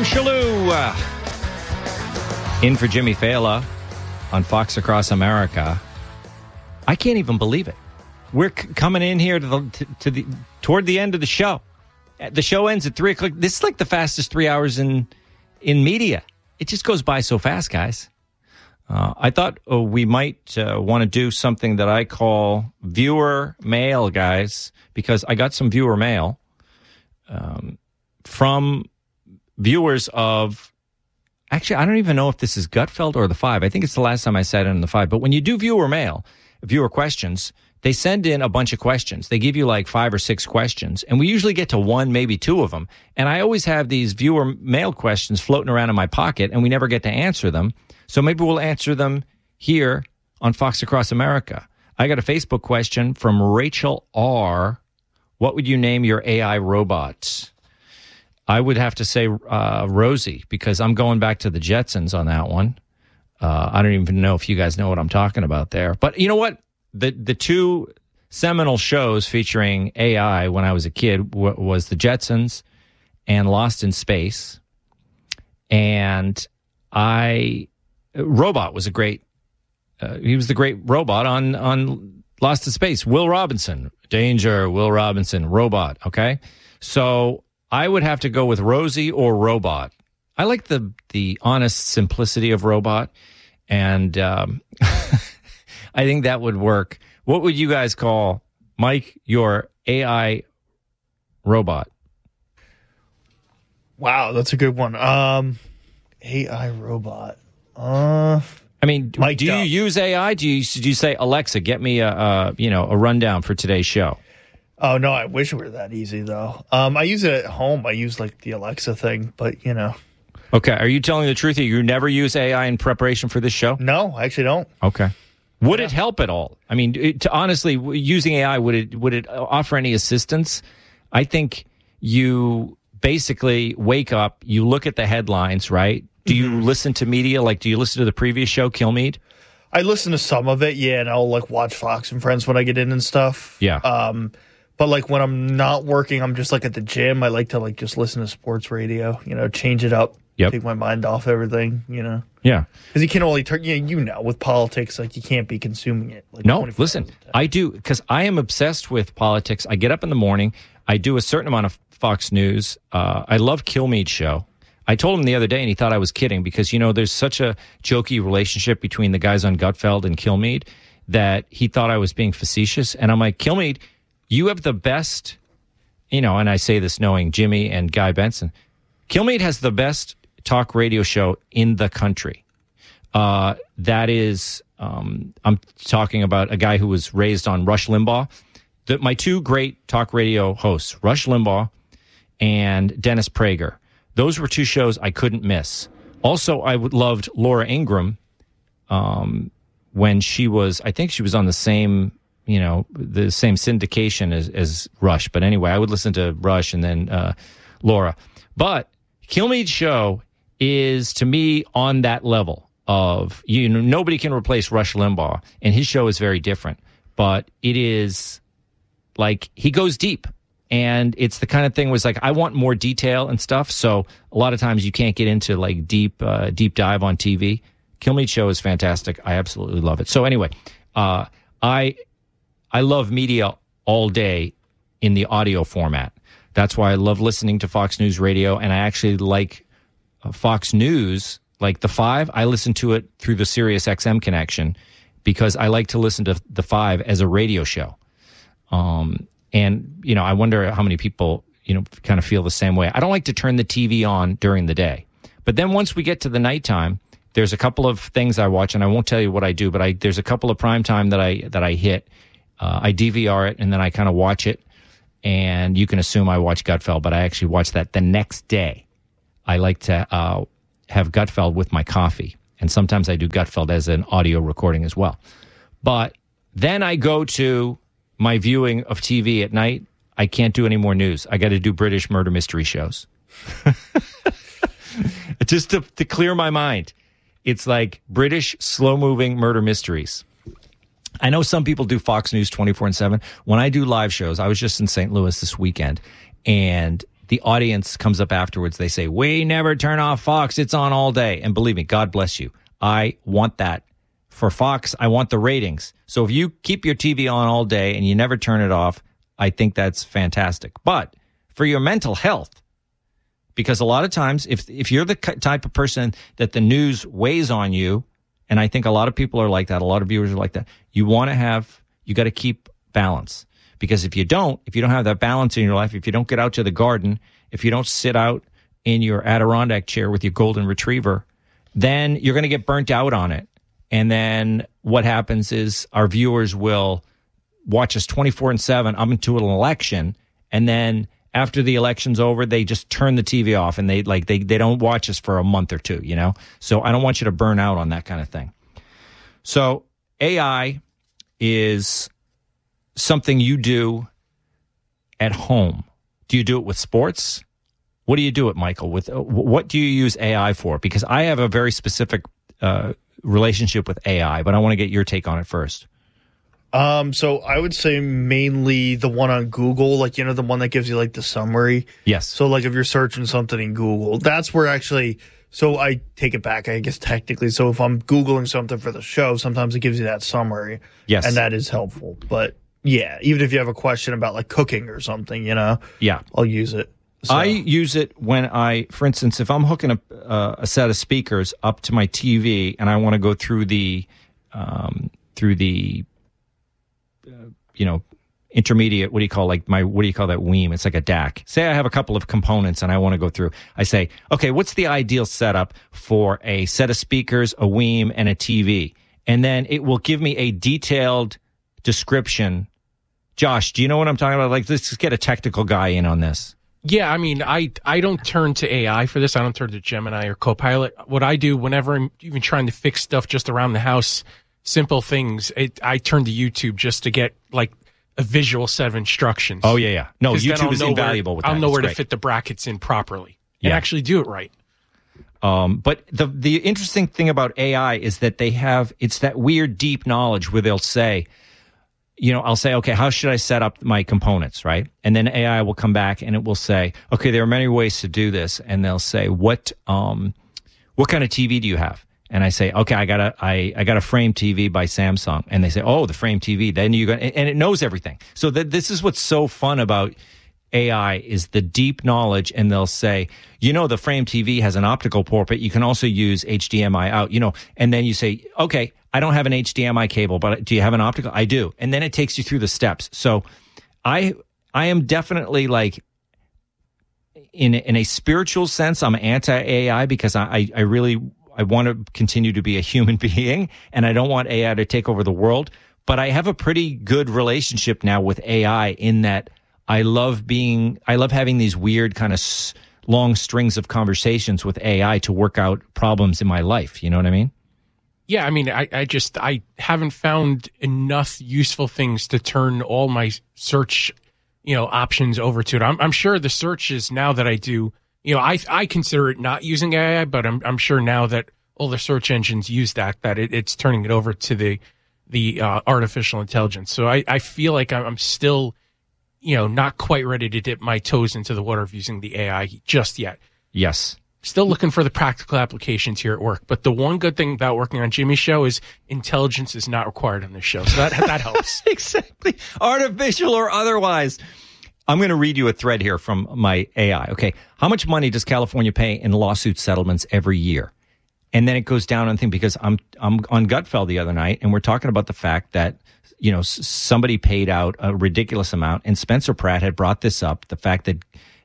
Tom Shalhoub in for Jimmy Fallon on Fox Across America. I can't even believe it. We're coming in here toward the end of the show. The show ends at 3 o'clock. This is like the fastest 3 hours in media. It just goes by so fast, guys. I thought we might want to do something that I call viewer mail, guys, because I got some viewer mail from viewers of, actually, I don't even know if this is Gutfeld or The Five. I think it's the last time I sat in The Five. But when you do viewer mail, viewer questions, they send in a bunch of questions. They give you like 5 or 6 questions, and we usually get to 1, maybe 2 of them. And I always have these viewer mail questions floating around in my pocket, and we never get to answer them. So maybe we'll answer them here on Fox Across America. I got a Facebook question from Rachel R. What would you name your AI robot? I would have to say Rosie, because I'm going back to the Jetsons on that one. I don't even know if you guys know what I'm talking about there. But you know what? The 2 seminal shows featuring AI when I was a kid was the Jetsons and Lost in Space. And Robot was a great, he was the great robot on Lost in Space. Will Robinson, Danger, Will Robinson, Robot, okay? So I would have to go with Rosie or Robot. I like the honest simplicity of Robot, and I think that would work. What would you guys call, Mike, your AI robot? Wow, that's a good one. AI robot. I mean, do you use AI? Do you say, Alexa, get me a rundown for today's show? Oh, no, I wish it were that easy, though. I use it at home. I use, like, the Alexa thing, but, you know. Okay, are you telling the truth? You never use AI in preparation for this show? No, I actually don't. Okay. Would it help at all? I mean, honestly, using AI, would it offer any assistance? I think you basically wake up, you look at the headlines, right? Do you listen to media? Like, do you listen to the previous show, Kilmeade? I listen to some of it, yeah, and I'll, like, watch Fox and Friends when I get in and stuff. Yeah. But, like, when I'm not working, I'm just, like, at the gym. I like to, like, just listen to sports radio, you know, change it up, take my mind off everything, you know. Yeah. Because you can only turn, you know, with politics, like, you can't be consuming it. Like, no, listen, I do, because I am obsessed with politics. I get up in the morning. I do a certain amount of Fox News. I love Kilmeade's show. I told him the other day, and he thought I was kidding, because, you know, there's such a jokey relationship between the guys on Gutfeld and Kilmeade that he thought I was being facetious. And I'm like, Kilmeade, you have the best, you know, and I say this knowing Jimmy and Guy Benson, Kilmeade has the best talk radio show in the country. That is, I'm talking about a guy who was raised on Rush Limbaugh. My 2 great talk radio hosts, Rush Limbaugh and Dennis Prager. Those were 2 shows I couldn't miss. Also, I loved Laura Ingraham when she was, I think she was on the same, you know, the same syndication as Rush. But anyway, I would listen to Rush and then Laura. But Kilmeade's show is, to me, on that level of, you know, nobody can replace Rush Limbaugh, and his show is very different. But it is, like, he goes deep. And it's the kind of thing was like, I want more detail and stuff. So a lot of times you can't get into like deep dive on TV. Kilmeade show is fantastic. I absolutely love it. So anyway, I love media all day in the audio format. That's why I love listening to Fox News Radio. And I actually like Fox News, like The Five. I listen to it through the Sirius XM connection because I like to listen to The Five as a radio show. And, you know, I wonder how many people, you know, kind of feel the same way. I don't like to turn the TV on during the day. But then once we get to the nighttime, there's a couple of things I watch, and I won't tell you what I do, but there's a couple of prime time that I hit. I DVR it, and then I kind of watch it. And you can assume I watch Gutfeld, but I actually watch that the next day. I like to have Gutfeld with my coffee. And sometimes I do Gutfeld as an audio recording as well. But then I go to my viewing of TV at night. I can't do any more news. I got to do British murder mystery shows. Just to clear my mind. It's like British slow-moving murder mysteries. I know some people do Fox News 24/7. When I do live shows, I was just in St. Louis this weekend, and the audience comes up afterwards. They say, we never turn off Fox. It's on all day. And believe me, God bless you. I want that. For Fox, I want the ratings. So if you keep your TV on all day and you never turn it off, I think that's fantastic. But for your mental health, because a lot of times, if you're the type of person that the news weighs on you, and I think a lot of people are like that, a lot of viewers are like that, you got to keep balance. Because if you don't have that balance in your life, if you don't get out to the garden, if you don't sit out in your Adirondack chair with your golden retriever, then you're going to get burnt out on it. And then what happens is our viewers will watch us 24/7 up into an election, and then after the election's over, they just turn the TV off and they don't watch us for a month or two, you know? So I don't want you to burn out on that kind of thing. So AI is something you do at home. Do you do it with sports? What do you do it, Michael? What do you use AI for? Because I have a very specific relationship with AI, but I want to get your take on it first. So I would say mainly the one on Google, like, you know, the one that gives you like the summary. Yes. So like if you're searching something in Google, that's where actually, so I take it back, I guess technically. So if I'm Googling something for the show, sometimes it gives you that summary. Yes. And that is helpful. But yeah, even if you have a question about like cooking or something, you know, yeah, I'll use it. So. I use it when for instance, if I'm hooking a set of speakers up to my TV and I want to go through the intermediate, what do you call that weem? It's like a DAC. Say I have a couple of components and I want to go through. I say, okay, what's the ideal setup for a set of speakers, a weem, and a TV? And then it will give me a detailed description. Josh, do you know what I'm talking about? Like, let's just get a technical guy in on this. Yeah, I mean, I don't turn to AI for this. I don't turn to Gemini or Copilot. What I do whenever I'm even trying to fix stuff just around the house, simple things, I turn to YouTube just to get like a visual set of instructions. Oh, yeah. No, YouTube is invaluable with that. I'll know where to fit the brackets in properly and actually do it right. But the interesting thing about AI is that it's that weird deep knowledge where they'll say, you know, I'll say, okay, how should I set up my components, right? And then AI will come back and it will say, okay, there are many ways to do this. And they'll say, what kind of TV do you have? And I say, okay, I got a Frame TV by Samsung. And they say, oh, the Frame TV. Then and it knows everything. So this is what's so fun about AI is the deep knowledge. And they'll say, you know, the Frame TV has an optical port, but you can also use HDMI out, you know. And then you say, okay, I don't have an HDMI cable, but do you have an optical? I do. And then it takes you through the steps. So I am definitely like, in a spiritual sense, I'm anti-AI because I want to continue to be a human being and I don't want AI to take over the world. But I have a pretty good relationship now with AI in that I love having these weird kind of long strings of conversations with AI to work out problems in my life. You know what I mean? Yeah, I mean, I haven't found enough useful things to turn all my search, you know, options over to it. I'm sure the searches now that I do, you know, I consider it not using AI, but I'm sure now that all the search engines use that it's turning it over to the artificial intelligence. So I feel like I'm still, you know, not quite ready to dip my toes into the water of using the AI just yet. Yes. Still looking for the practical applications here at work. But the one good thing about working on Jimmy's show is intelligence is not required on this show. So that helps. Exactly. Artificial or otherwise. I'm going to read you a thread here from my AI. Okay. How much money does California pay in lawsuit settlements every year? And then it goes down on thing because I'm on Gutfeld the other night and we're talking about the fact that, you know, somebody paid out a ridiculous amount and Spencer Pratt had brought this up, the fact that,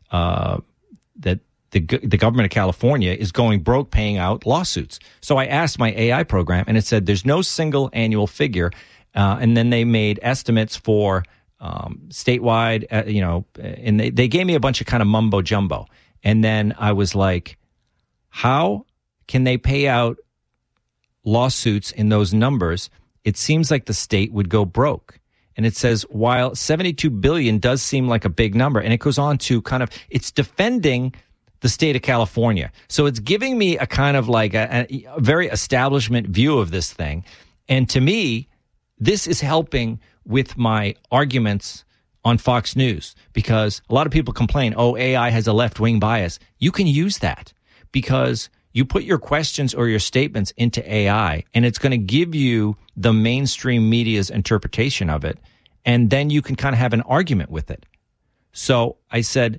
the government of California is going broke paying out lawsuits. So I asked my AI program and it said there's no single annual figure. And then they made estimates for statewide, you know, and they gave me a bunch of kind of mumbo jumbo. And then I was like, how can they pay out lawsuits in those numbers? It seems like the state would go broke. And it says, while $72 billion does seem like a big number, and it goes on to kind of, it's defending the state of California. So it's giving me a kind of like a very establishment view of this thing. And to me, this is helping with my arguments on Fox News, because a lot of people complain, oh, AI has a left-wing bias. You can use that because you put your questions or your statements into AI, and it's going to give you the mainstream media's interpretation of it, and then you can kind of have an argument with it. So I said,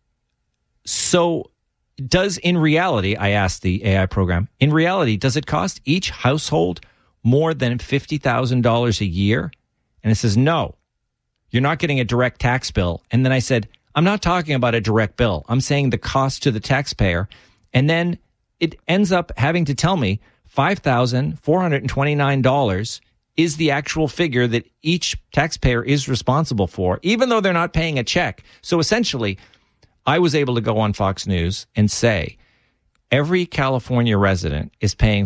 so does in reality, I asked the AI program, in reality, does it cost each household more than $50,000 a year? And it says, no, you're not getting a direct tax bill. And then I said, I'm not talking about a direct bill. I'm saying the cost to the taxpayer. And then it ends up having to tell me $5,429 is the actual figure that each taxpayer is responsible for, even though they're not paying a check. So essentially, I was able to go on Fox News and say, every California resident is paying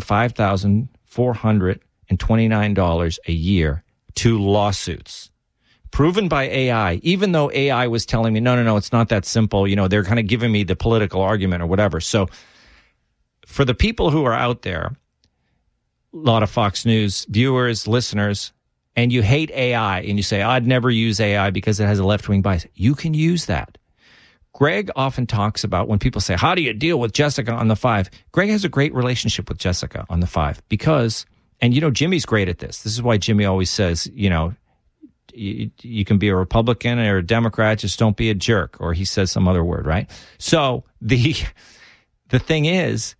$5,429 a year to lawsuits. Proven by AI, even though AI was telling me, no, it's not that simple. You know, they're kind of giving me the political argument or whatever. So for the people who are out there, a lot of Fox News viewers, listeners, and you hate AI and you say, I'd never use AI because it has a left-wing bias. You can use that. Greg often talks about when people say, how do you deal with Jessica on the 5? Greg has a great relationship with Jessica on the 5 because, and you know, Jimmy's great at this. This is why Jimmy always says, you know, you can be a Republican or a Democrat, just don't be a jerk. Or he says some other word, right? So the thing is,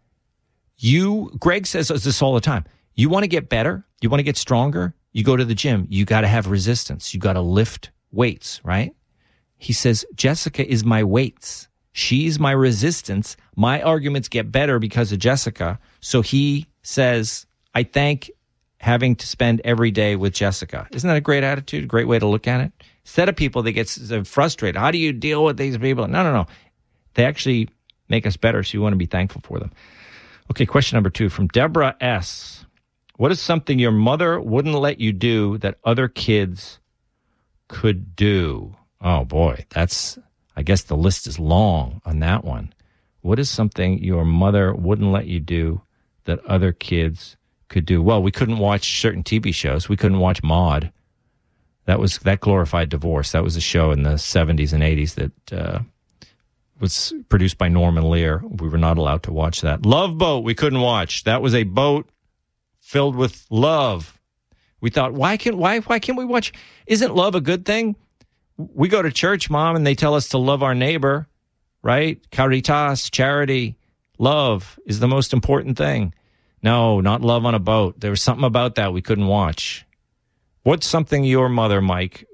Greg says this all the time. You want to get better? You want to get stronger? You go to the gym. You got to have resistance. You got to lift weights, right? He says, Jessica is my weights. She's my resistance. My arguments get better because of Jessica. So he says, I thank having to spend every day with Jessica. Isn't that a great attitude? A great way to look at it? Instead of people that get frustrated, how do you deal with these people? No. They actually make us better, so you want to be thankful for them. Okay, question number 2 from Deborah S. What is something your mother wouldn't let you do that other kids could do? Oh, boy, I guess the list is long on that one. What is something your mother wouldn't let you do that other kids could do? Well, we couldn't watch certain TV shows. We couldn't watch Maude. That glorified divorce. That was a show in the 70s and 80s that was produced by Norman Lear. We were not allowed to watch that. Love Boat, we couldn't watch. That was a boat filled with love. We thought, why can't we watch? Isn't love a good thing? We go to church, Mom, and they tell us to love our neighbor, right? Caritas, charity, love is the most important thing. No, not love on a boat. There was something about that we couldn't watch. What's something your mother, Mike,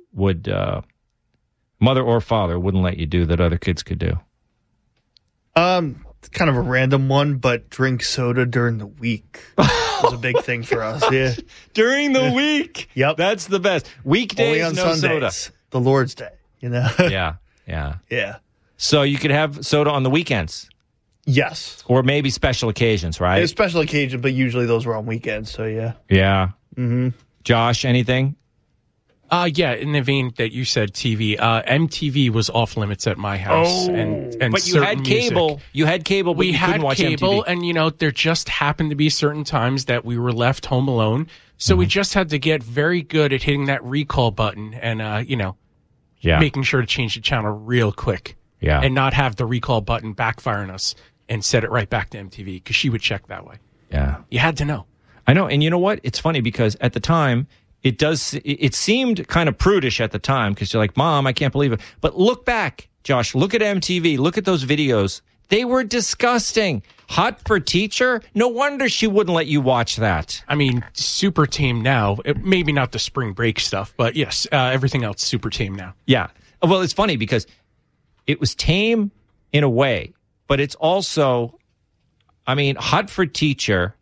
mother or father, wouldn't let you do that other kids could do? It's kind of a random one, but drink soda during the week was a big thing for us. Yeah, during the week. Yep, that's the best. Weekdays, only on no Sundays, soda. The Lord's Day, you know. Yeah. So you could have soda on the weekends. Yes, or maybe special occasions, right? Special occasion, but usually those were on weekends. So yeah. Mm-hmm. Josh, anything? Yeah, in the vein that you said, TV, MTV was off limits at my house. And but you had cable. Music. You had cable, but you couldn't watch MTV. We had cable, and, you know, there just happened to be certain times that we were left home alone. So we just had to get very good at hitting that recall button and, making sure to change the channel real quick. Yeah. And not have the recall button backfire on us and set it right back to MTV, because she would check that way. Yeah. You had to know. I know. And you know what? It's funny because at the time, it seemed kind of prudish at the time because you're like, Mom, I can't believe it. But look back, Josh, look at MTV. Look at those videos. They were disgusting. Hot for Teacher? No wonder she wouldn't let you watch that. I mean, super tame now. Maybe not the spring break stuff, but yes, everything else super tame now. Yeah. Well, it's funny because it was tame in a way, but it's also, I mean, Hot for Teacher,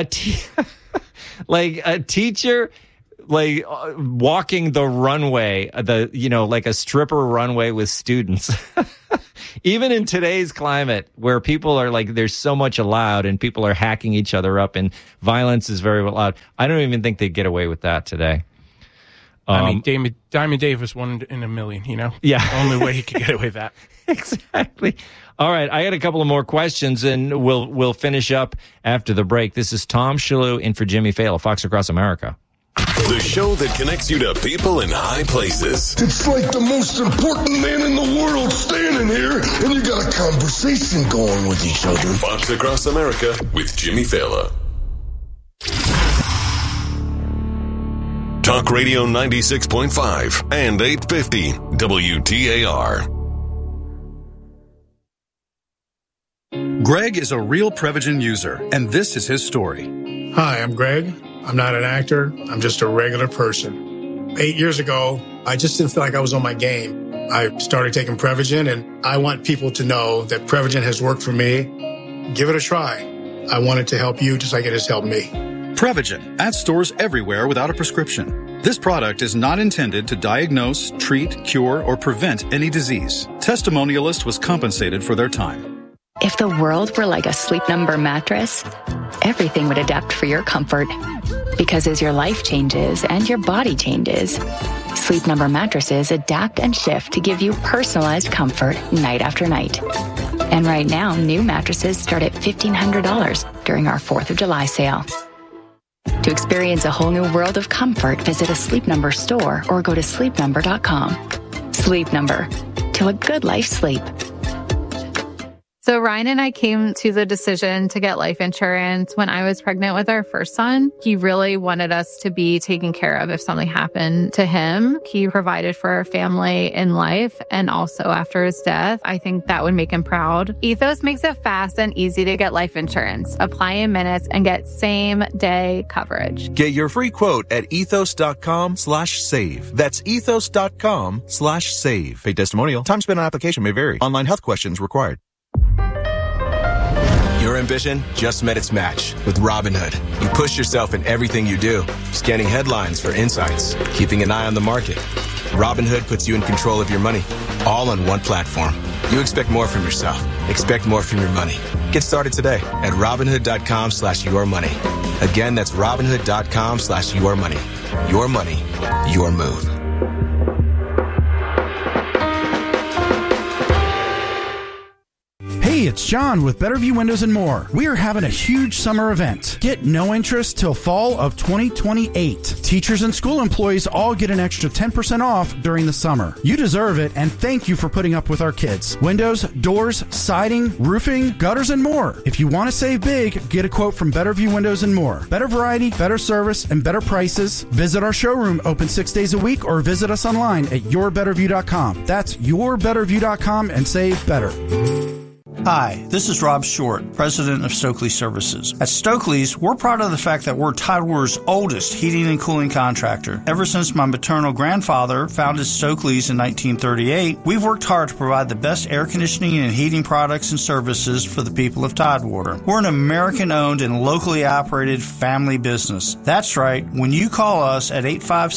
like a teacher, like walking the runway, like a stripper runway with students. Even in today's climate where people are like, there's so much allowed and people are hacking each other up and violence is very loud. I don't even think they'd get away with that today. I mean, Diamond Dave was 1 in a million, you know? Yeah. The only way he could get away with that. Exactly. All right. I had a couple of more questions, and we'll finish up after the break. This is Tom Shalhoub in for Jimmy Failla, Fox Across America. The show that connects you to people in high places. It's like the most important man in the world standing here, and you got a conversation going with each other. Fox Across America with Jimmy Fallon. Talk Radio 96.5 and 850 WTAR. Greg is a real Prevagen user, and this is his story. Hi, I'm Greg. I'm not an actor. I'm just a regular person. 8 years ago, I just didn't feel like I was on my game. I started taking Prevagen, and I want people to know that Prevagen has worked for me. Give it a try. I want it to help you just like it has helped me. Prevagen, at stores everywhere without a prescription. This product is not intended to diagnose, treat, cure, or prevent any disease. Testimonialist was compensated for their time. If the world were like a Sleep Number mattress, everything would adapt for your comfort. Because as your life changes and your body changes, Sleep Number mattresses adapt and shift to give you personalized comfort night after night. And right now, new mattresses start at $1,500 during our 4th of July sale. To experience a whole new world of comfort, visit a Sleep Number store or go to sleepnumber.com. Sleep Number. To a good life sleep. So Ryan and I came to the decision to get life insurance when I was pregnant with our first son. He really wanted us to be taken care of if something happened to him. He provided for our family in life and also after his death. I think that would make him proud. Ethos makes it fast and easy to get life insurance. Apply in minutes and get same-day coverage. Get your free quote at ethos.com/save. That's ethos.com/save. Paid testimonial. Time spent on application may vary. Online health questions required. Your ambition just met its match with Robinhood. You push yourself in everything you do, scanning headlines for insights, keeping an eye on the market. Robinhood puts you in control of your money, all on one platform. You expect more from yourself. Expect more from your money. Get started today at Robinhood.com/yourmoney. Again, that's Robinhood.com/yourmoney. Your money, your move. Hey, it's John with Better View Windows and More. We are having a huge summer event. Get no interest till fall of 2028. Teachers and school employees all get an extra 10% off during the summer. You deserve it, and thank you for putting up with our kids. Windows, doors, siding, roofing, gutters, and more. If you want to save big, get a quote from Better View Windows and More. Better variety, better service, and better prices. Visit our showroom open 6 days a week or visit us online at yourbetterview.com. That's yourbetterview.com and save better. Hi, this is Rob Short, president of Stokely Services. At Stokely's, we're proud of the fact that we're Tidewater's oldest heating and cooling contractor. Ever since my maternal grandfather founded Stokely's in 1938, we've worked hard to provide the best air conditioning and heating products and services for the people of Tidewater. We're an American-owned and locally operated family business. That's right, when you call us at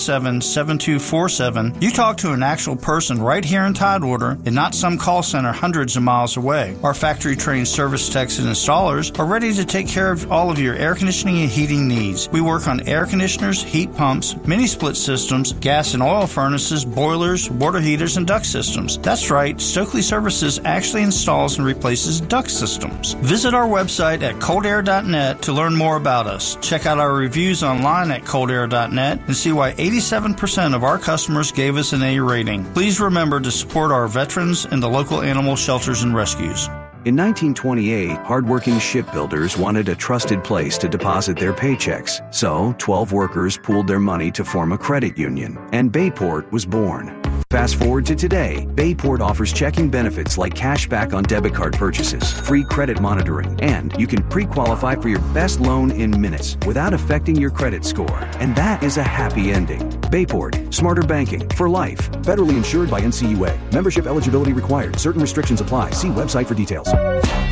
857-7247, you talk to an actual person right here in Tidewater and not some call center hundreds of miles away. Our factory-trained service techs and installers are ready to take care of all of your air conditioning and heating needs. We work on air conditioners, heat pumps, mini-split systems, gas and oil furnaces, boilers, water heaters, and duct systems. That's right, Stokely Services actually installs and replaces duct systems. Visit our website at coldair.net to learn more about us. Check out our reviews online at coldair.net and see why 87% of our customers gave us an A rating. Please remember to support our veterans and the local animal shelters and rescues. In 1928, hardworking shipbuilders wanted a trusted place to deposit their paychecks. So, 12 workers pooled their money to form a credit union, and Bayport was born. Fast forward to today, Bayport offers checking benefits like cash back on debit card purchases, free credit monitoring, and you can pre-qualify for your best loan in minutes without affecting your credit score. And that is a happy ending. Bayport, smarter banking for life. Federally insured by NCUA. Membership eligibility required. Certain restrictions apply. See website for details.